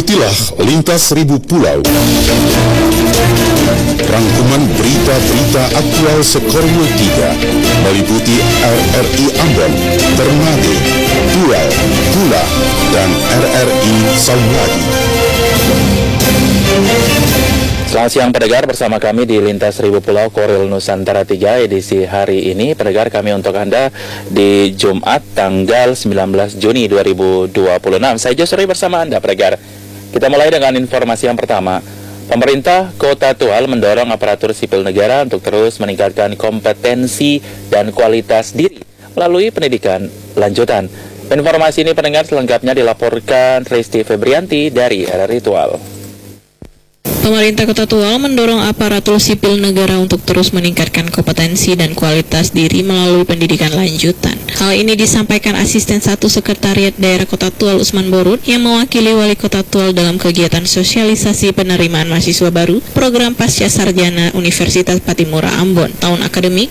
Ikutilah Lintas Seribu Pulau. Rangkuman berita-berita aktual Sekorwil 3 meliputi RRI Ambon, Ternate, Pulau, Pula, dan RRI Saulagi. Selamat siang pendengar, bersama kami di Lintas Seribu Pulau Korwil Nusantara 3 edisi hari ini. Pendengar, kami untuk Anda di Jumat tanggal 19 Juni 2026. Saya Josri bersama Anda pendengar. Kita mulai dengan informasi yang pertama. Pemerintah Kota Tual mendorong aparatur sipil negara untuk terus meningkatkan kompetensi dan kualitas diri melalui pendidikan lanjutan. Informasi ini pendengar selengkapnya dilaporkan Risti Febrianti dari RRI Tual. Pemerintah Kota Tual mendorong aparatur sipil negara untuk terus meningkatkan kompetensi dan kualitas diri melalui pendidikan lanjutan. Hal ini disampaikan Asisten 1 Sekretariat Daerah Kota Tual Usman Borut yang mewakili Wali Kota Tual dalam kegiatan sosialisasi penerimaan mahasiswa baru program Pasca Sarjana Universitas Patimura Ambon tahun akademik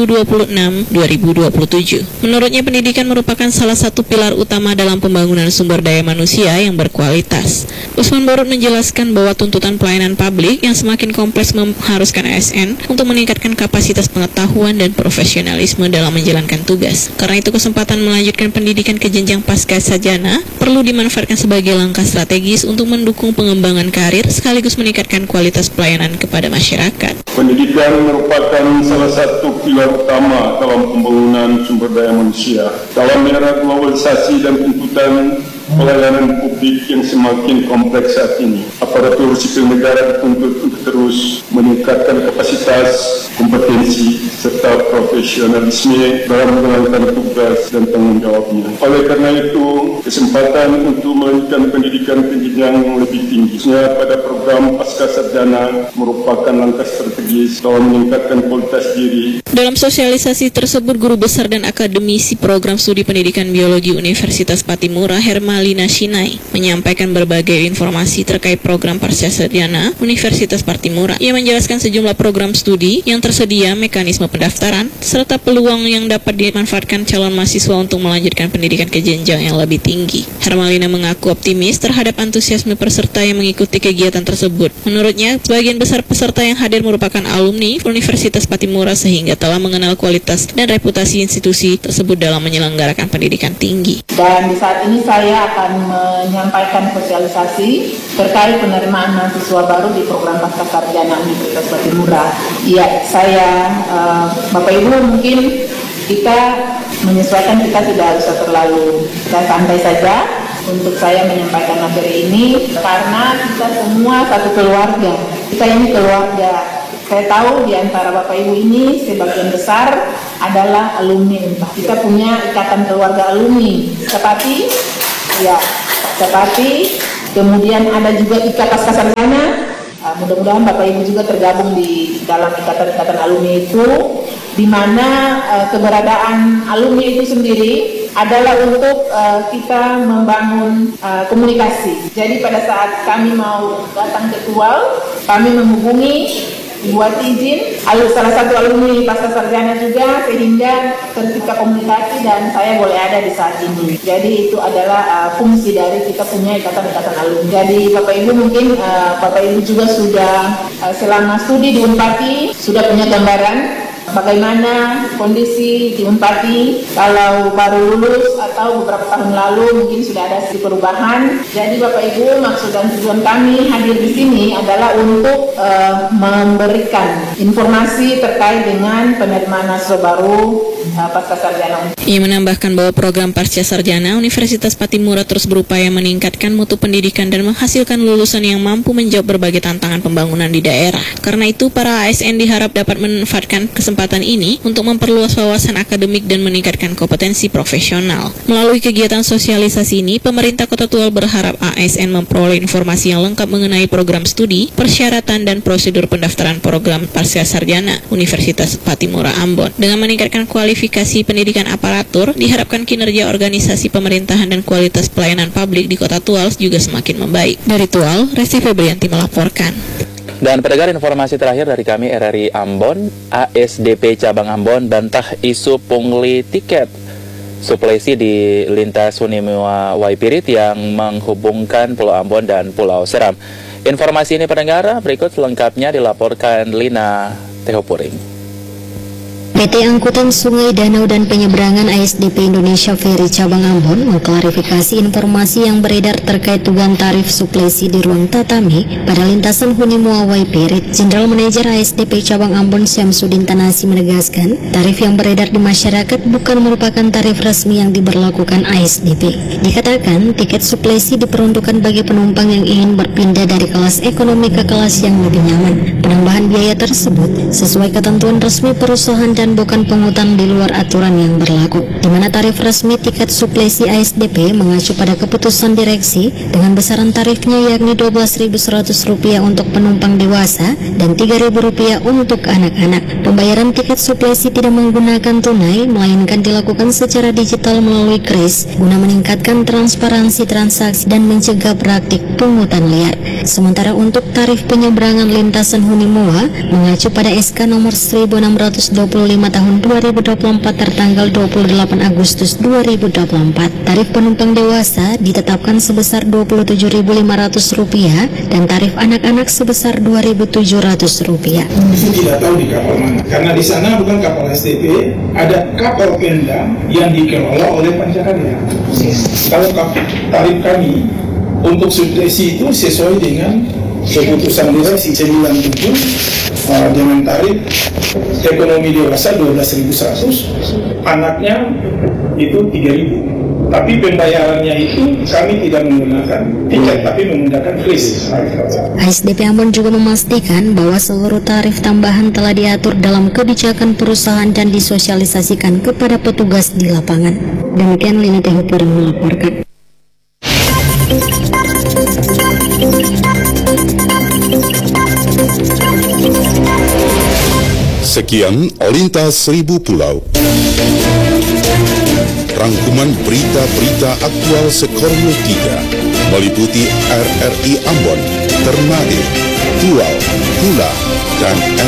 2026-2027. Menurutnya, pendidikan merupakan salah satu pilar utama dalam pembangunan sumber daya manusia yang berkualitas. Usman Borut menjelaskan bahwa tuntutan pelayanan publik yang semakin kompleks mengharuskan ASN untuk meningkatkan kapasitas pengetahuan dan profesionalisme dalam menjalankan tugas. Karena itu, kesempatan melanjutkan pendidikan ke jenjang pasca sarjana perlu dimanfaatkan sebagai langkah strategis untuk mendukung pengembangan karir sekaligus meningkatkan kualitas pelayanan kepada masyarakat. Pendidikan merupakan salah satu pilar utama dalam pembangunan sumber daya manusia. Dalam era globalisasi dan tuntutan pelayanan publik yang semakin kompleks saat ini, aparatur sipil negara dituntut untuk terus meningkatkan kapasitas, kompetensi, serta profesionalisme dalam menjalankan tugas dan tanggung jawabnya. Oleh karena itu, kesempatan untuk melanjutkan pendidikan ke jenjang yang lebih tinggi, khususnya pada program Pasca Sarjana, merupakan langkah strategis dalam meningkatkan kualitas diri. Dalam sosialisasi tersebut, Guru Besar dan Akademisi Program Studi Pendidikan Biologi Universitas Patimura, Hermalina Shinai, menyampaikan berbagai informasi terkait program Pasca Sarjana Universitas Patimura. Ia menjelaskan sejumlah program studi yang tersedia, mekanisme pendaftaran, serta peluang yang dapat dimanfaatkan calon mahasiswa untuk melanjutkan pendidikan ke jenjang yang lebih tinggi. Hermalina mengaku optimis terhadap antusiasme peserta yang mengikuti kegiatan tersebut. Menurutnya, sebagian besar peserta yang hadir merupakan alumni Universitas Patimura sehingga telah mengenal kualitas dan reputasi institusi tersebut dalam menyelenggarakan pendidikan tinggi. Dan di saat ini saya akan menyampaikan sosialisasi terkait penerimaan mahasiswa baru di program Pasca Sarjana Universitas Patimura. Ya, Bapak Ibu, mungkin kita menyesuaikan, kita tidak usah terlalu santai saja untuk saya menyampaikan materi ini, karena kita semua satu keluarga. Kita ini keluarga. Saya tahu di antara Bapak Ibu ini sebagian besar adalah alumni Unpad. Kita punya ikatan keluarga alumni. Seperti kemudian ada juga ikatan Pasca Sarjana. Mudah-mudahan Bapak Ibu juga tergabung di dalam ikatan-ikatan alumni itu, di mana keberadaan alumni itu sendiri adalah untuk kita membangun komunikasi. Jadi pada saat kami mau datang ke Tual, kami menghubungi, buat izin salah satu alumni Pasca Sarjana juga, sehingga tercipta komunikasi dan saya boleh ada di saat ini. Jadi itu adalah fungsi dari kita punya ikatan-ikatan alumni. Jadi Bapak Ibu mungkin Bapak Ibu juga sudah selama studi di Unpati sudah punya gambaran bagaimana kondisi di Unpati kalau baru lulus atau beberapa tahun lalu mungkin sudah ada sedikit perubahan. Jadi Bapak Ibu, maksud dan tujuan kami hadir di sini adalah untuk memberikan informasi terkait dengan penerimaan mahasiswa baru Pasca Sarjana. Ia menambahkan bahwa program Pasca Sarjana Universitas Patimura terus berupaya meningkatkan mutu pendidikan dan menghasilkan lulusan yang mampu menjawab berbagai tantangan pembangunan di daerah. Karena itu, para ASN diharap dapat memanfaatkan kesempatan ini untuk memperluas wawasan akademik dan meningkatkan kompetensi profesional. Melalui kegiatan sosialisasi ini, pemerintah Kota Tual berharap ASN memperoleh informasi yang lengkap mengenai program studi, persyaratan dan prosedur pendaftaran program Pasca Sarjana Universitas Patimura Ambon. Dengan meningkatkan kualifikasi pendidikan aparatur, diharapkan kinerja organisasi pemerintahan dan kualitas pelayanan publik di Kota Tual juga semakin membaik. Dari Tual, Risti Febrianti melaporkan. Dan pendengar, informasi terakhir dari kami RRI Ambon, ASDP Cabang Ambon bantah isu pungli tiket. suplesi di lintas Hunimuwa Waipirit yang menghubungkan Pulau Ambon dan Pulau Seram. Informasi ini pendengar, berikut selengkapnya dilaporkan Lina Tehopuring. PT Angkutan Sungai Danau dan Penyeberangan ASDP Indonesia Ferry Cabang Ambon mengklarifikasi informasi yang beredar terkait dugaan tarif suplesi di ruang tatami pada lintasan Hunimuwa Waipirit. Jenderal Manajer ASDP Cabang Ambon Syamsuddin Tanasi menegaskan, tarif yang beredar di masyarakat bukan merupakan tarif resmi yang diberlakukan ASDP. Dikatakan, tiket suplesi diperuntukkan bagi penumpang yang ingin berpindah dari kelas ekonomi ke kelas yang lebih nyaman. Penambahan biaya tersebut sesuai ketentuan resmi perusahaan dan bukan pungutan di luar aturan yang berlaku, di mana tarif resmi tiket suplesi ASDP mengacu pada keputusan direksi dengan besaran tarifnya yakni Rp12.100 untuk penumpang dewasa dan Rp3.000 untuk anak-anak. Pembayaran tiket suplesi tidak menggunakan tunai, melainkan dilakukan secara digital melalui KRIS guna meningkatkan transparansi transaksi dan mencegah praktik pungutan liar. Sementara untuk tarif penyeberangan lintasan Hunimuwa mengacu pada SK nomor 1625 tahun 2024 tertanggal 28 Agustus 2024. Tarif penumpang dewasa ditetapkan sebesar Rp27.500 dan tarif anak-anak sebesar Rp2.700. Itu tidak tahu di kapal mana, karena di sana bukan kapal STP, ada kapal Pemda yang dikelola oleh Pancakarya. Kalau tarif kami untuk suplesi itu sesuai dengan keputusan direksi 97 dengan tarif ekonomi dewasa 12.100, anaknya itu 3.000. Tapi pembayarannya itu kami tidak menggunakan tiket, tapi menggunakan kris. ASDP Ambon juga memastikan bahwa seluruh tarif tambahan telah diatur dalam kebijakan perusahaan dan disosialisasikan kepada petugas di lapangan. Demikian Lina Tehopuring melaporkan. Sekian Lintas Seribu Pulau. Rangkuman berita-berita aktual Sekorio 3 meliputi RRI Ambon, Ternate, Tual, Tula, dan